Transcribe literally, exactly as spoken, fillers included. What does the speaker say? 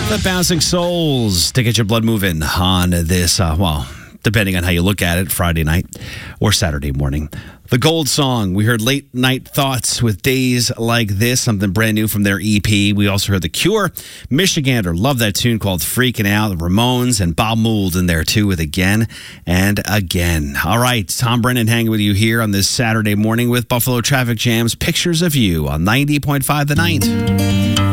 The Bouncing Souls to get your blood moving on this, uh, well, depending on how you look at it, Friday night or Saturday morning. The Gold Song. We heard Late Night Thoughts with Days Like This, something brand new from their E P. We also heard The Cure, Michigander. Love that tune called Freaking Out. The Ramones and Bob Mould in there too with Again and Again. All right, Tom Brennan hanging with you here on this Saturday morning with Buffalo Traffic Jam's Pictures of You on ninety point five The Night.